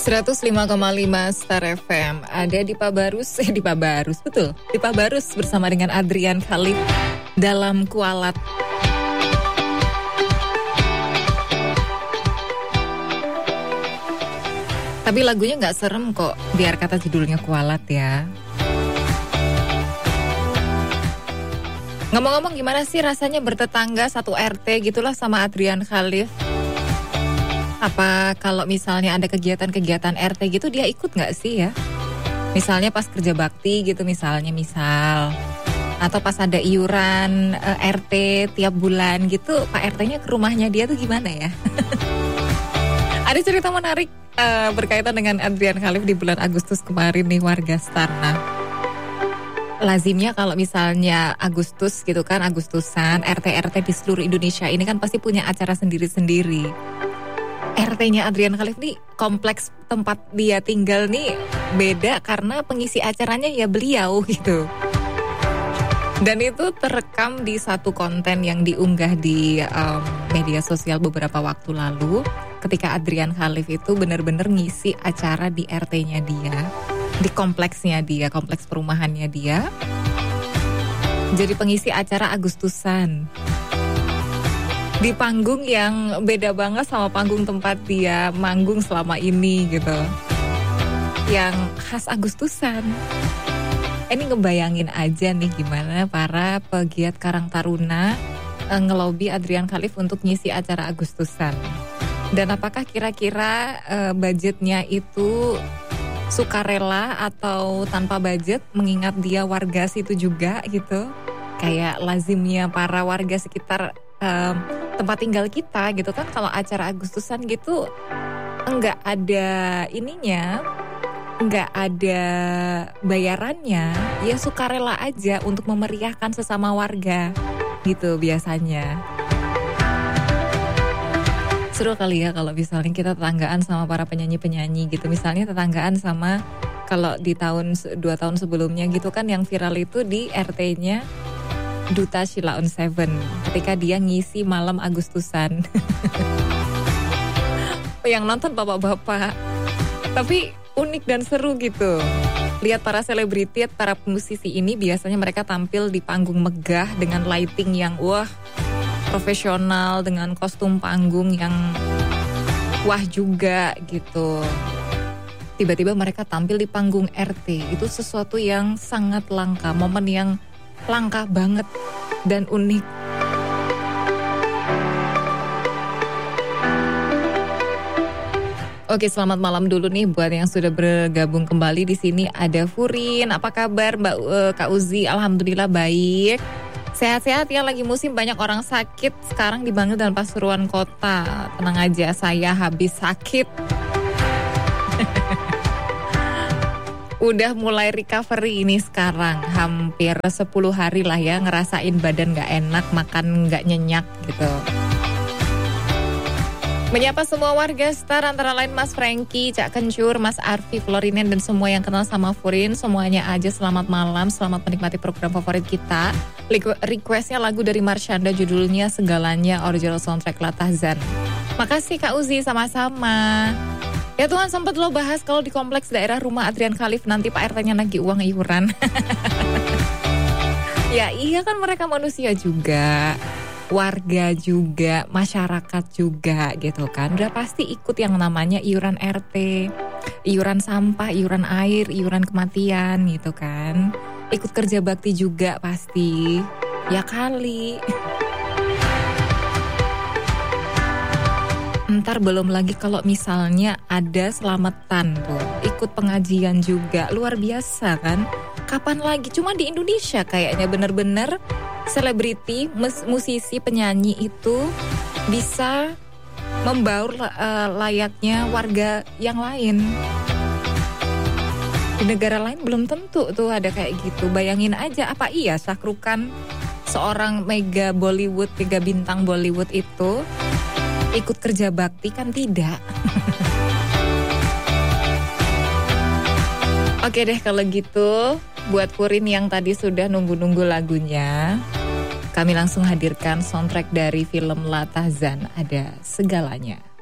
105,5 Star FM. Ada di Pabarus, betul. Di Pabarus bersama dengan Adrian Khalif dalam Kualat. Tapi lagunya gak serem kok, biar kata judulnya Kualat ya. Ngomong-ngomong, gimana sih rasanya bertetangga satu RT gitulah sama Adrian Khalif? Apa kalau misalnya ada kegiatan-kegiatan RT gitu dia ikut gak sih ya? Misalnya pas kerja bakti gitu misal. Atau pas ada iuran RT tiap bulan gitu, Pak RT-nya ke rumahnya dia tuh gimana ya? Ada cerita menarik berkaitan dengan Adrian Khalif di bulan Agustus kemarin nih warga Starna. Lazimnya kalau misalnya Agustus gitu kan, Agustusan, RT-RT di seluruh Indonesia ini kan pasti punya acara sendiri-sendiri. RT-nya Adrian Khalif nih, kompleks tempat dia tinggal nih beda karena pengisi acaranya ya beliau gitu. Dan itu terekam di satu konten yang diunggah di media sosial beberapa waktu lalu, ketika Adrian Khalif itu benar-benar ngisi acara di RT-nya dia, di kompleksnya dia, kompleks perumahannya dia. Jadi pengisi acara Agustusan. Di panggung yang beda banget sama panggung tempat dia manggung selama ini gitu. Yang khas Agustusan. Ini ngebayangin aja nih gimana para pegiat Karang Taruna ngelobi Adrian Khalif untuk ngisi acara Agustusan. Dan apakah kira-kira budgetnya itu sukarela atau tanpa budget, mengingat dia warga situ juga gitu. Kayak lazimnya para warga sekitar tempat tinggal kita gitu kan, kalau acara Agustusan gitu enggak ada ininya, enggak ada bayarannya, ya sukarela aja untuk memeriahkan sesama warga gitu biasanya. Seru kali ya kalau misalnya kita tetanggaan sama para penyanyi-penyanyi gitu, misalnya tetanggaan sama, kalau di 2 tahun sebelumnya gitu kan yang viral itu di RT-nya Duta Sheila on 7 ketika dia ngisi malam Agustusan. Yang nonton bapak-bapak, tapi unik dan seru gitu. Lihat para selebriti, para musisi ini biasanya mereka tampil di panggung megah dengan lighting yang wah profesional, dengan kostum panggung yang wah juga gitu. Tiba-tiba mereka tampil di panggung RT, itu sesuatu yang sangat langka, momen yang langka banget dan unik. Oke, selamat malam dulu nih buat yang sudah bergabung kembali di sini. Ada Furin, apa kabar Mbak Kak Uzi? Alhamdulillah baik. Sehat-sehat ya, lagi musim banyak orang sakit sekarang di Bangil dan Pasuruan Kota. Tenang aja, saya habis sakit. Udah mulai recovery ini sekarang, hampir 10 hari lah ya, ngerasain badan gak enak, makan gak nyenyak gitu. Menyapa semua warga Star, antara lain Mas Franky, Cak Kencur, Mas Arfi, Florinen, dan semua yang kenal sama Furin. Semuanya aja selamat malam, selamat menikmati program favorit kita. Requestnya lagu dari Marshanda, judulnya Segalanya, original soundtrack Latahzan. Makasih Kak Uzi, sama-sama. Ya Tuhan, sempat lo bahas kalau di kompleks daerah rumah Adrian Khalif nanti Pak RT-nya nagih uang iuran. Ya iya kan, mereka manusia juga, warga juga, masyarakat juga gitu kan. Udah pasti ikut yang namanya iuran RT, iuran sampah, iuran air, iuran kematian gitu kan. Ikut kerja bakti juga pasti, ya kali. Ntar belum lagi kalau misalnya ada selamatan tuh, ikut pengajian juga, luar biasa kan. Kapan lagi, cuma di Indonesia kayaknya bener-bener selebriti, musisi, penyanyi itu bisa membaur layaknya warga yang lain. Di negara lain belum tentu tuh ada kayak gitu. Bayangin aja, apa iya Shah Rukh Khan, seorang mega Bollywood, mega bintang Bollywood itu ikut kerja bakti? Kan tidak. Oke deh kalau gitu, buat Furin yang tadi sudah nunggu-nunggu lagunya, kami langsung hadirkan soundtrack dari film Latahzan, ada Segalanya.